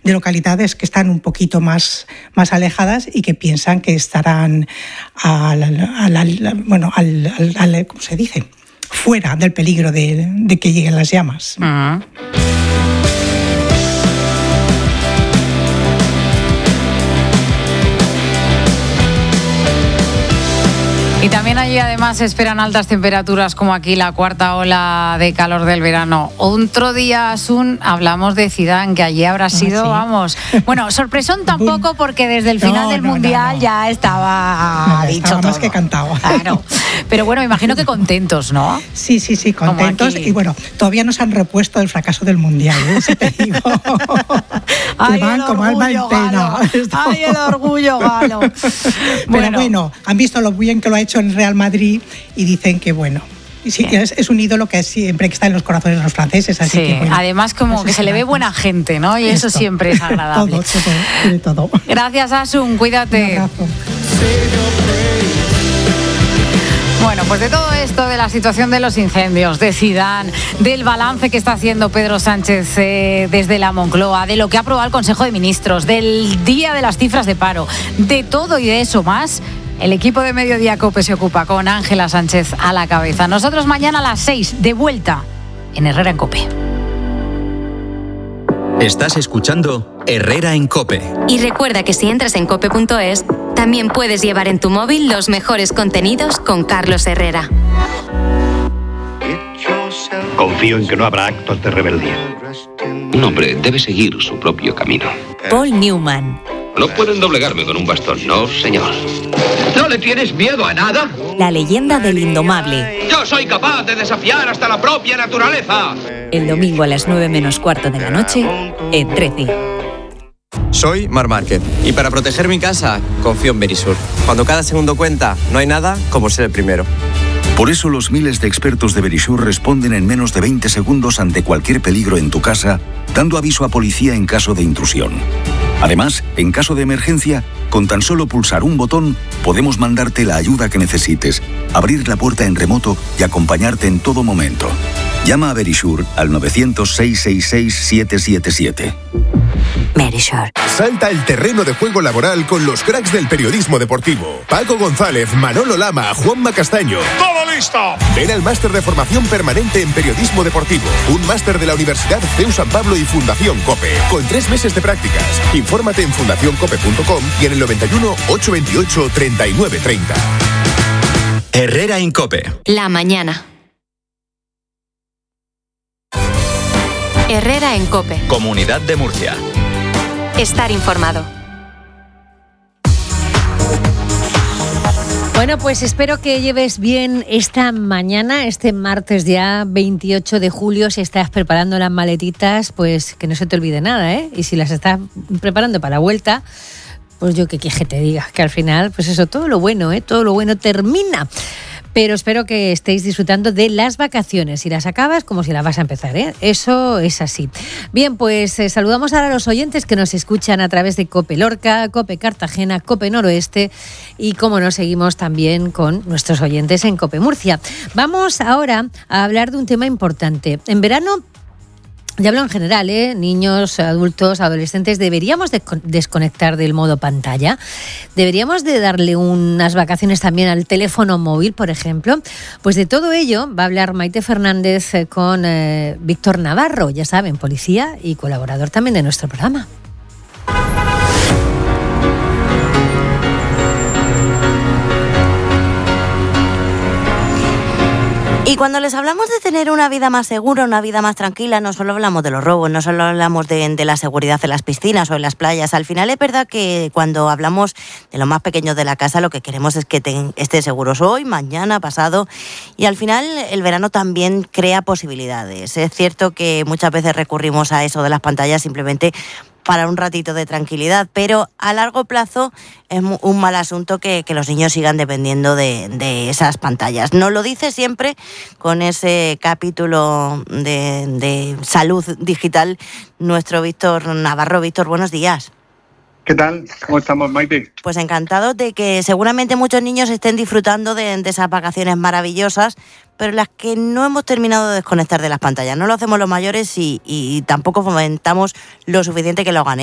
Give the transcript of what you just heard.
de localidades que están un poquito más alejadas y que piensan que estarán ¿cómo se dice?, fuera del peligro de que lleguen las llamas. Y también allí además se esperan altas temperaturas como aquí, la cuarta ola de calor del verano. Otro día, Asun, hablamos de Zidane, que allí habrá sido, sí. Vamos, bueno, sorpresón tampoco, porque desde el final del Mundial ya estaba dicho estaba todo. más que cantado. Claro. Pero bueno, imagino que contentos, ¿no? Sí, contentos. Y bueno, todavía no se han repuesto del fracaso del Mundial, ¿eh? Te digo. Ay, que van como alma en pena. Ay, el orgullo galo. Pero bueno, han visto lo bien que lo ha hecho en Real Madrid y dicen que bueno, sí, que es un ídolo que siempre está en los corazones de los franceses, así sí, que bueno, además como que se le ve buena gente, ¿no? Y eso siempre es agradable. todo. Gracias, Asun, cuídate. Un abrazo. Bueno, pues de todo esto, de la situación de los incendios, de Zidane, del balance que está haciendo Pedro Sánchez desde la Moncloa, de lo que ha aprobado el Consejo de Ministros, del día de las cifras de paro, de todo y de eso más, el equipo de Mediodía COPE se ocupa con Ángela Sánchez a la cabeza. Nosotros mañana a las 6, de vuelta en Herrera en COPE. Estás escuchando Herrera en COPE. Y recuerda que si entras en cope.es, también puedes llevar en tu móvil los mejores contenidos con Carlos Herrera. Confío en que no habrá actos de rebeldía. Un hombre debe seguir su propio camino. Paul Newman. No pueden doblegarme con un bastón, no, señor. ¿No le tienes miedo a nada? La leyenda del indomable. Yo soy capaz de desafiar hasta la propia naturaleza. El domingo a las 9:15 de la noche, en 13. Soy Marc Márquez y para proteger mi casa confío en Verisur. Cuando cada segundo cuenta, no hay nada como ser el primero. Por eso los miles de expertos de Verisur responden en menos de 20 segundos ante cualquier peligro en tu casa, dando aviso a policía en caso de intrusión. Además, en caso de emergencia, con tan solo pulsar un botón, podemos mandarte la ayuda que necesites, abrir la puerta en remoto y acompañarte en todo momento. Llama a Verisur al 900-666-777. Verisur. Salta el terreno de juego laboral con los cracks del periodismo deportivo. Paco González, Manolo Lama, Juanma Castaño. ¡Todo listo! Ven al máster de formación permanente en periodismo deportivo. Un máster de la Universidad CEU San Pablo y Fundación COPE. Con 3 meses de prácticas. Infórmate en fundacioncope.com y en el 91 828 3930. Herrera en COPE. La mañana. Herrera en COPE. Comunidad de Murcia. Estar informado. Bueno, pues espero que lleves bien esta mañana, este martes ya 28 de julio, si estás preparando las maletitas, pues que no se te olvide nada, ¿eh? Y si las estás preparando para la vuelta, pues yo qué quieres que te diga, que al final, pues eso, todo lo bueno termina. Pero espero que estéis disfrutando de las vacaciones y las acabas como si las vas a empezar, ¿eh? Eso es así. Bien, pues saludamos ahora a los oyentes que nos escuchan a través de COPE Lorca, COPE Cartagena, COPE Noroeste y, como no, seguimos también con nuestros oyentes en COPE Murcia. Vamos ahora a hablar de un tema importante. En verano, ya hablo en general, niños, adultos, adolescentes, ¿deberíamos desconectar del modo pantalla? ¿Deberíamos de darle unas vacaciones también al teléfono móvil, por ejemplo? Pues de todo ello va a hablar Maite Fernández con Víctor Navarro, ya saben, policía y colaborador también de nuestro programa. Y cuando les hablamos de tener una vida más segura, una vida más tranquila, no solo hablamos de los robos, no solo hablamos de la seguridad en las piscinas o en las playas. Al final es verdad que cuando hablamos de los más pequeños de la casa, lo que queremos es que estén seguros hoy, mañana, pasado. Y al final el verano también crea posibilidades. Es cierto que muchas veces recurrimos a eso de las pantallas simplemente para un ratito de tranquilidad, pero a largo plazo es un mal asunto que los niños sigan dependiendo de esas pantallas. Nos lo dice siempre con ese capítulo de salud digital nuestro Víctor Navarro. Víctor, buenos días. ¿Qué tal? ¿Cómo estamos, Maite? Pues encantado de que seguramente muchos niños estén disfrutando de esas vacaciones maravillosas, pero las que no hemos terminado de desconectar de las pantallas. No lo hacemos los mayores y tampoco fomentamos lo suficiente que lo hagan